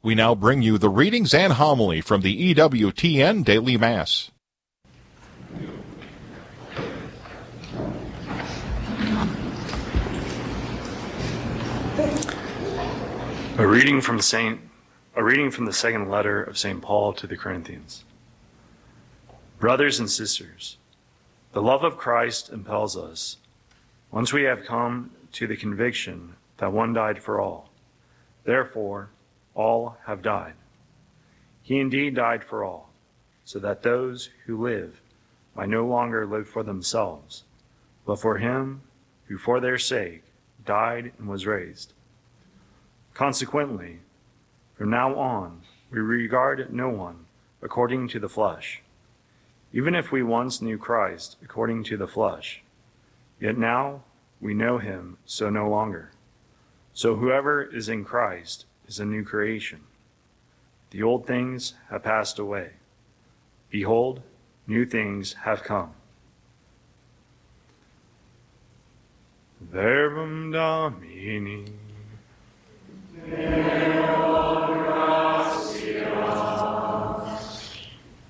We now bring you the readings and homily from the EWTN Daily Mass. A reading from the second letter of St. Paul to the Corinthians. Brothers and sisters, the love of Christ impels us, once we have come to the conviction that one died for all. Therefore, all have died. He indeed died for all, so that those who live might no longer live for themselves, but for him who for their sake died and was raised. Consequently, from now on, we regard no one according to the flesh. Even if we once knew Christ according to the flesh, yet now we know him so no longer. So whoever is in Christ is a new creation. The old things have passed away. Behold, new things have come. Verbum Domini.